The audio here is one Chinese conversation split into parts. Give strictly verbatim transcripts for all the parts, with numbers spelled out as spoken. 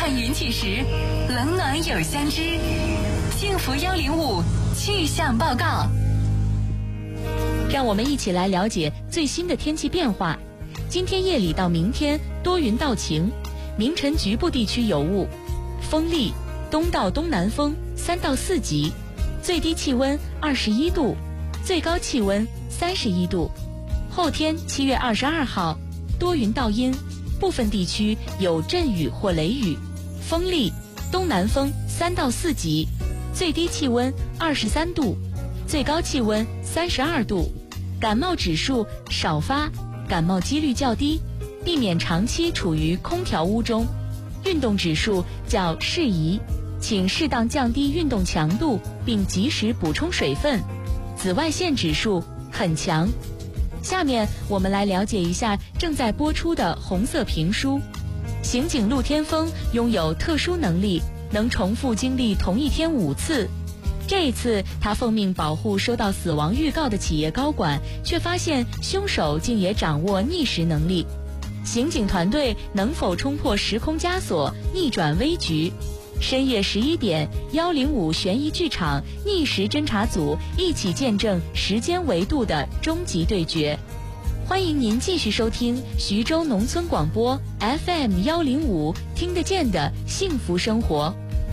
看云起时，冷暖有相知。幸福幺零五气象报告， 让我们一起来了解最新的天气变化。今天夜里到明天多云到晴，明晨局部地区有雾，风力东到东南风三到四级，最低气温二十一度，最高气温三十一度。后天七月二十二号多云到阴，部分地区有阵雨或雷雨，风力东南风三到四级，最低气温二十三度，最高气温三十二度。感冒指数少发，感冒几率较低，避免长期处于空调屋中。运动指数较适宜，请适当降低运动强度，并及时补充水分。紫外线指数很强。下面我们来了解一下正在播出的红色评书。刑警陆天锋拥有特殊能力，能重复经历同一天五次。这一次他奉命保护收到死亡预告的企业高管，却发现凶手竟也掌握逆时能力。刑警团队能否冲破时空枷锁，逆转危局？深夜十一点，幺零五悬疑剧场逆时侦查组一起见证时间维度的终极对决。欢迎您继续收听徐州农村广播 F M 幺零五，听得见的幸福生活。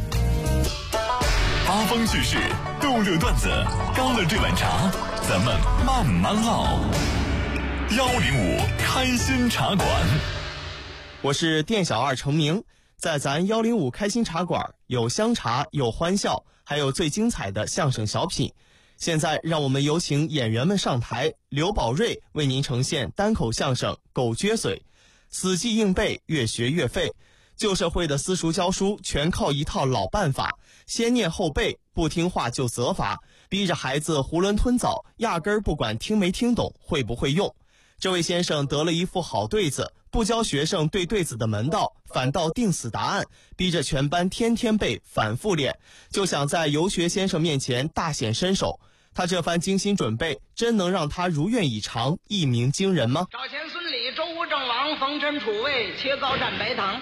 八方趣事，逗乐段子，干了这碗茶，咱们慢慢唠。幺零五开心茶馆， 我是店小二程明。在咱幺零五开心茶馆，有香茶，有欢笑，还有最精彩的相声小品。现在让我们有请演员们上台，刘宝瑞为您呈现单口相声《狗撅嘴》，死记硬背，越学越废。旧社会的私塾教书全靠一套老办法，先念后背，不听话就责罚，逼着孩子囫囵吞枣，压根儿不管听没听懂，会不会用。这位先生得了一副好对子，不教学生对对子的门道，反倒定死答案，逼着全班天天背，反复练，就想在游学先生面前大显身手。他这番精心准备，真能让他如愿以偿，一鸣惊人吗？ 赵钱孙李周吴郑王冯陈楚卫切糕蘸白糖。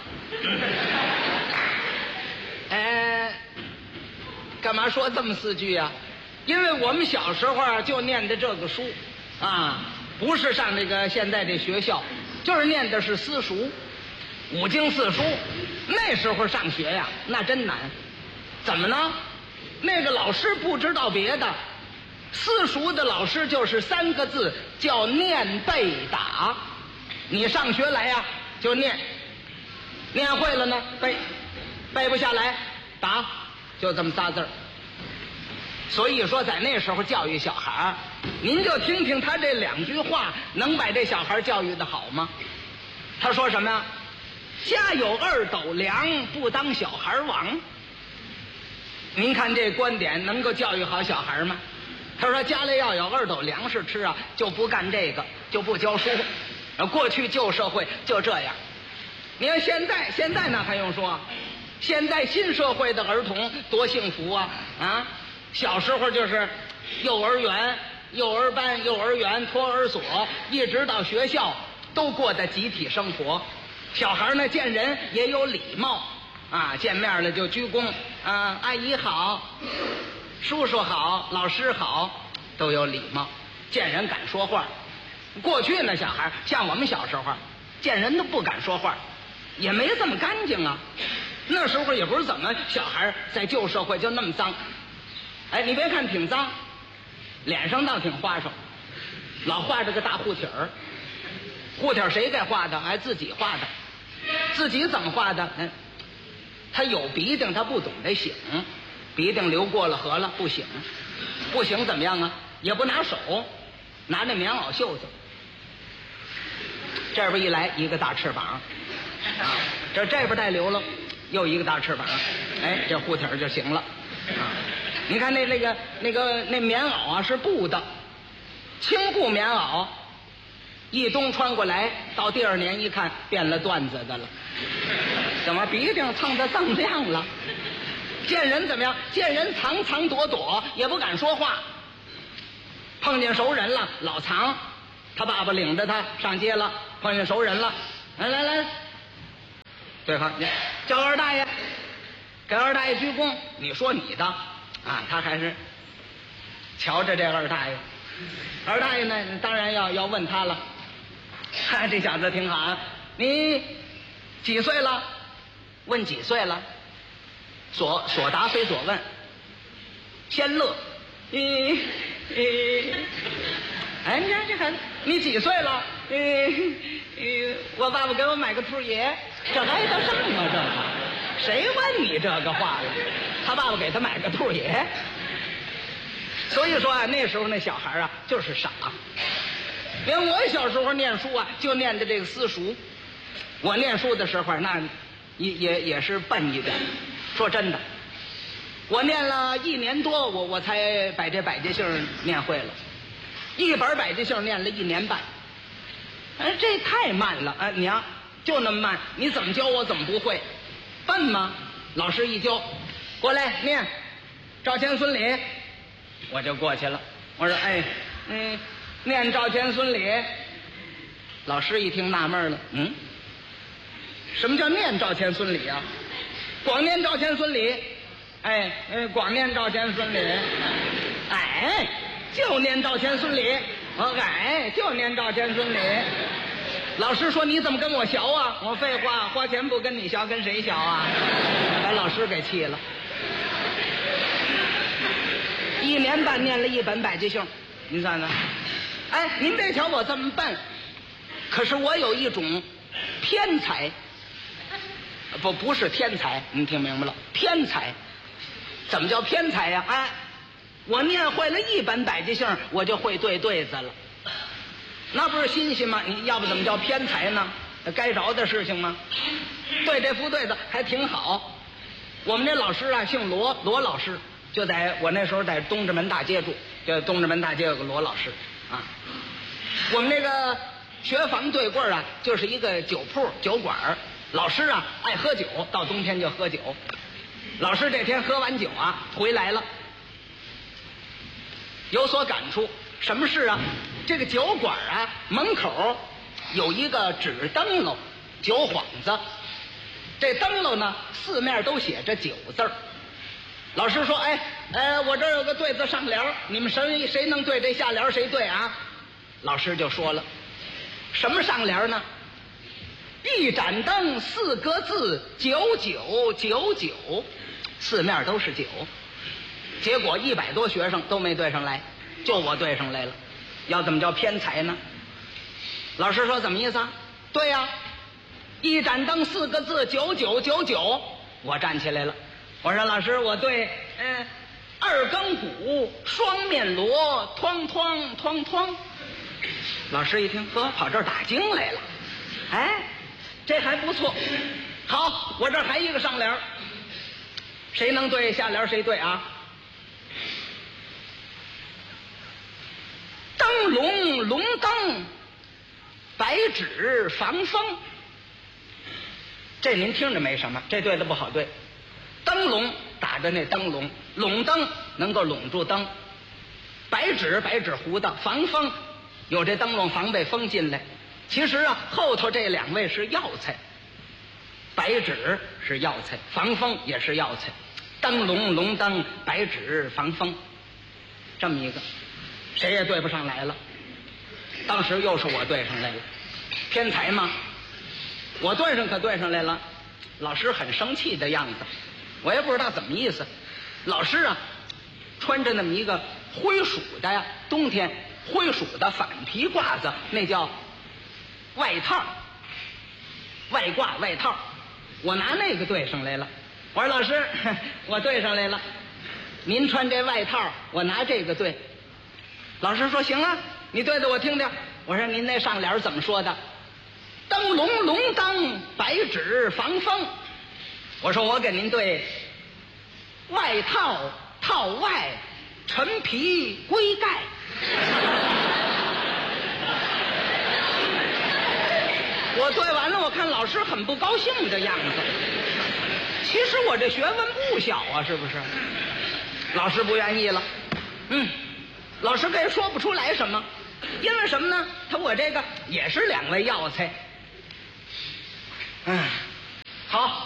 呃，干嘛说这么四句啊？因为我们小时候啊就念的这个书啊，不是上这个现在这学校，就是念的是私塾，五经四书。那时候上学呀，那真难。怎么呢？那个老师不知道别的，私塾的老师就是三个字，叫念背打。你上学来呀，就念，念会了呢背，背不下来打，就这么仨字儿。所以说在那时候教育小孩，您就听听他这两句话，能把这小孩教育得好吗？他说什么呀？家有二斗粮，不当小孩王。您看这观点能够教育好小孩吗？他说家里要有二斗粮食吃啊，就不干这个，就不教书。过去旧社会就这样。你看现在，现在那还用说？现在新社会的儿童多幸福啊！啊，小时候就是幼儿园、幼儿班、幼儿园、托儿所，一直到学校，都过的集体生活。小孩呢，见人也有礼貌啊，见面了就鞠躬啊，阿姨好，叔叔好，老师好，都有礼貌，见人敢说话。过去呢，小孩像我们小时候，见人都不敢说话，也没这么干净啊。那时候也不是怎么，小孩在旧社会就那么脏。哎，你别看挺脏，脸上倒挺花哨，老画着个大护体儿。护体儿谁给画的？哎，自己画的。自己怎么画的？嗯，他有鼻涕，他不懂得擤，鼻涕流过了河了，不擤，不擤怎么样啊？也不拿手，拿那棉袄袖子。这边一来一个大翅膀，啊，这这边带流了，又一个大翅膀，哎，这护体儿就行了。啊，你看那那个那个那棉袄啊是布的，轻布棉袄，一冬穿过来，到第二年一看变了缎子的了，怎么鼻涕蹭的锃亮了？见人怎么样？见人藏藏躲躲，也不敢说话。碰见熟人了，老藏。他爸爸领着他上街了，碰见熟人了，来来来，对方， 叫二大爷，给二大爷鞠躬。你说你的啊，他还是瞧着这二大爷。二大爷呢，当然要要问他了。看这小子挺好啊，你几岁了？问几岁了？所所答非所问，先乐。嗯嗯，哎，你看这孩子，你几岁了？嗯嗯，我爸爸给我买个兔爷，这挨得上吗？这个谁问你这个话了？他爸爸给他买个兔爷。所以说啊，那时候那小孩啊就是傻。连我小时候念书啊，就念的这个私塾。我念书的时候，那也也也是笨一点。说真的，我念了一年多，我我才把这百家姓念会了。一本百家姓念了一年半。哎，这太慢了！哎，娘，就那么慢，你怎么教我怎么不会？笨吗？老师一教，过来念赵钱孙李，我就过去了。我说，哎，嗯。念赵钱孙李，老师一听纳闷了，嗯，什么叫念赵钱孙李啊？光念赵钱孙李，哎，呃，光念赵钱孙李，哎，就念赵钱孙李，我哎，就念赵钱孙李。老师说你怎么跟我学啊？我废话，花钱不跟你学，跟谁学啊？把老师给气了。一年半念了一本百家姓，您算算。哎，您别瞧我这么笨，可是我有一种偏才，不不是天才，您听明白了？偏才，怎么叫偏才呀？哎，我念会了一本百家姓，我就会对对子了，那不是新鲜吗？你要不怎么叫偏才呢？该着的事情吗？对这副对子还挺好。我们这老师啊，姓罗，罗老师，就在我那时候在东直门大街住，就东直门大街有个罗老师。啊，我们那个学房对过啊，就是一个酒铺酒馆。老师啊爱喝酒，到冬天就喝酒。老师这天喝完酒啊回来了，有所感触。什么事啊？这个酒馆啊门口有一个纸灯笼，酒幌子。这灯笼呢四面都写着酒字儿。老师说，哎，呃，我这儿有个对子上联，你们谁谁能对这下联谁对啊？老师就说了，什么上联呢？一盏灯四个字，九九九九，四面都是酒。结果一百多学生都没对上来，就我对上来了。要怎么叫偏才呢？老师说怎么意思啊？对呀、啊，一盏灯四个字，九九九九。我站起来了。我说老师，我对，嗯、呃，二更鼓，双面锣，哐哐哐哐。老师一听，呵，跑这儿打经来了，哎，这还不错。好，我这儿还一个上联，谁能对下联谁对啊？灯笼龙灯，白纸防风。这您听着没什么，这对的不好对。灯笼打着那灯笼，笼灯能够笼住灯，白纸白纸糊的防风，有这灯笼防备风进来。其实啊，后头这两位是药材，白纸是药材，防风也是药材。灯笼笼灯，白纸防风，这么一个，谁也对不上来了。当时又是我对上来了，偏才吗？我对上可对上来了，老师很生气的样子。我也不知道怎么意思，老师啊，穿着那么一个灰鼠的呀，冬天灰鼠的反皮褂子，那叫外套，外褂外套。我拿那个对上来了。我说老师，我对上来了，您穿这外套，我拿这个对。老师说行啊，你对的我听听。我说您那上联怎么说的？灯笼笼灯，白纸防风。我说我给您对外套套外，陈皮龟盖。我对完了，我看老师很不高兴的样子。其实我这学问不小啊，是不是？老师不愿意了。嗯，老师也说不出来什么，因为什么呢？他我这个也是两味药材。嗯，好。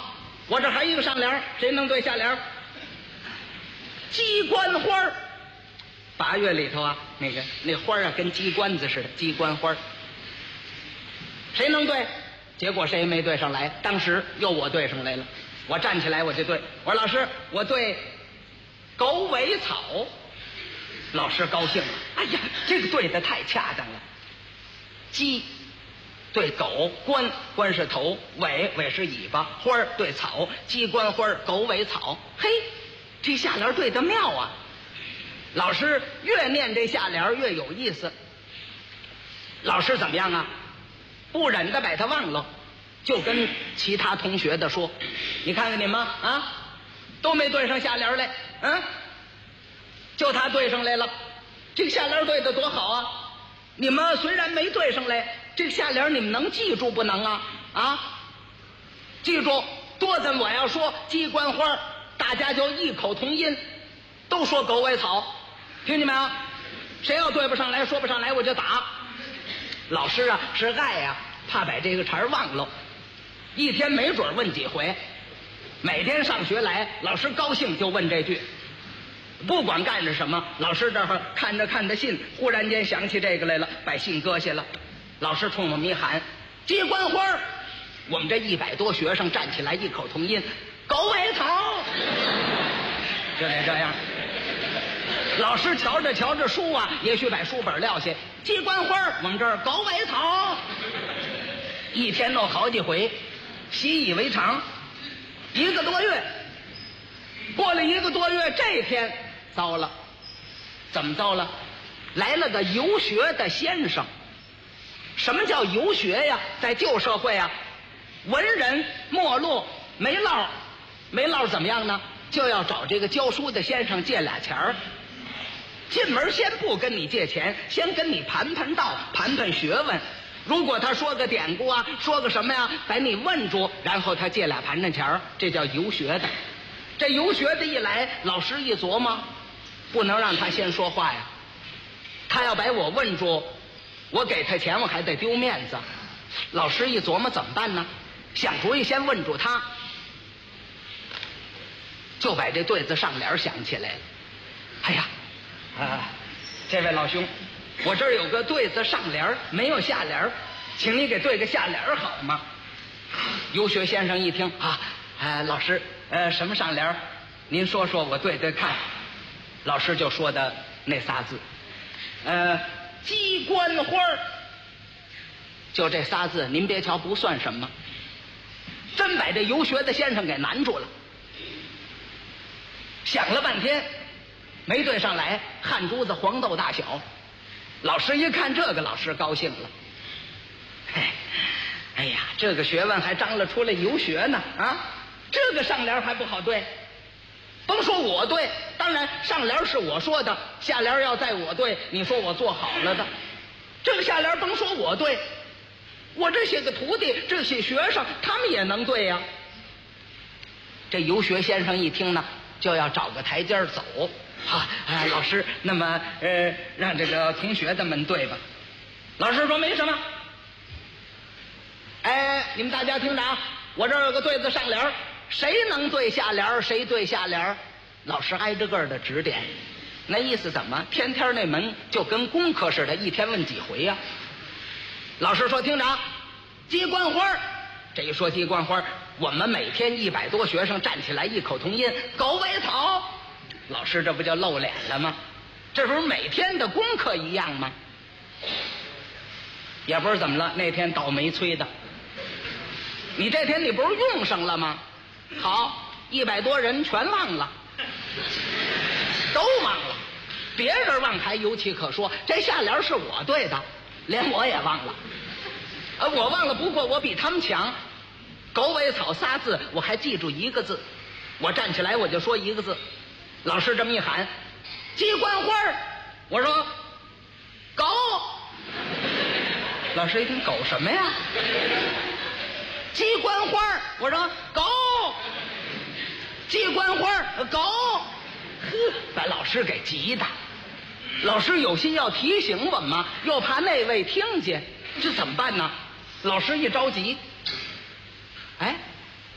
我这还一个上联，谁能对下联？鸡冠花儿，八月里头啊，那个那花啊，跟鸡冠子似的，鸡冠花儿。谁能对？结果谁也没对上来。当时又我对上来了，我站起来我就对，我说老师，我对狗尾草。老师高兴了，哎呀，这个对的太恰当了。鸡对狗，冠冠是头，尾尾是尾巴，花儿对草，鸡冠花儿，狗尾草。嘿，这下联对得妙啊！老师越念这下联越有意思。老师怎么样啊？不忍的把他忘了，就跟其他同学的说：“你看看你们啊，都没对上下联来，嗯，就他对上来了。这个下联对的多好啊！你们虽然没对上来，这个下联你们能记住不能啊？啊，记住，多咱我要说鸡冠花，大家就异口同音，都说狗尾草，听见没有？谁要对不上来，说不上来，我就打。老师啊，是爱呀、啊，怕把这个茬忘了，一天没准问几回。每天上学来，老师高兴就问这句，不管干着什么，老师这儿看着看着信，忽然间想起这个来了，把信搁下了。老师冲我们一喊：“鸡冠花！”我们这一百多学生站起来，异口同音：“狗尾草！”就得这样。老师瞧着瞧着书啊，也许把书本撂下，鸡冠花，我们这儿狗尾草，一天弄好几回，习以为常。一个多月，过了一个多月，这天糟了，怎么糟了？来了个游学的先生。什么叫游学呀？在旧社会啊，文人没落，没落，没落怎么样呢？就要找这个教书的先生借俩钱儿。进门先不跟你借钱，先跟你盘盘道，盘盘学问。如果他说个典故啊，说个什么呀，把你问住，然后他借俩盘缠钱儿，这叫游学的。这游学的一来，老师一琢磨，不能让他先说话呀。他要把我问住，我给他钱，我还得丢面子。老师一琢磨怎么办呢？想主意，先问住他，就把这对子上联想起来了。哎呀！啊，这位老兄，我这儿有个对子上联，没有下联，请你给对个下联好吗？游学先生一听啊，呃，老师，呃，什么上联？您说说，我对对看。老师就说的那仨字，呃，鸡冠花，就这仨字，您别瞧不算什么，真把这游学的先生给难住了。想了半天。没对上来，汗珠子黄豆大小。老师一看这个，老师高兴了。嘿，哎呀，这个学问还张了出来游学呢啊！这个上联还不好对，甭说我对，当然上联是我说的，下联要在我对，你说我做好了的。这个下联甭说我对，我这些个徒弟，这些学生，他们也能对呀。这游学先生一听呢，就要找个台阶走。好、啊哎，老师，那么呃，让这个同学的们对吧？老师说没什么。哎，你们大家听着啊，我这儿有个对子上联，谁能对下联，谁对下联。老师挨着个的指点，那意思怎么？天天那门就跟功课似的，一天问几回呀、啊？老师说听着啊，鸡冠花，这一说鸡冠花，我们每天一百多学生站起来，异口同音，狗尾草。老师这不就露脸了吗？这不是每天的功课一样吗？也不是怎么了，那天倒霉催的。你这天你不是用上了吗？好，一百多人全忘了，都忘了。别人忘还有其可说，这下联是我对的，连我也忘了。呃，我忘了，不过我比他们强。狗尾草仨字我还记住一个字，我站起来我就说一个字。老师这么一喊，鸡冠花，我说狗。老师一听狗什么呀？鸡冠花，我说狗。鸡冠花，狗。呵，把老师给急的。老师有心要提醒我们嘛，又怕那位听见，这怎么办呢？老师一着急，